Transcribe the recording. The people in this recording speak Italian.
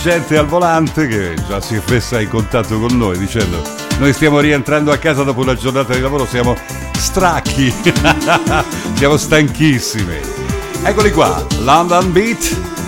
gente al volante che già si è messa in contatto con noi dicendo: noi stiamo rientrando a casa dopo una giornata di lavoro, siamo stracchi, siamo stanchissimi. Eccoli qua, London Beat.